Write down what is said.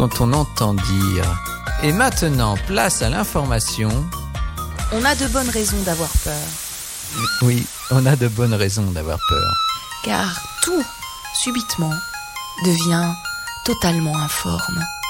quand on entend dire « Et maintenant, place à l'information », on a de bonnes raisons d'avoir peur. Oui, on a de bonnes raisons d'avoir peur. Car tout, subitement, devient totalement informe.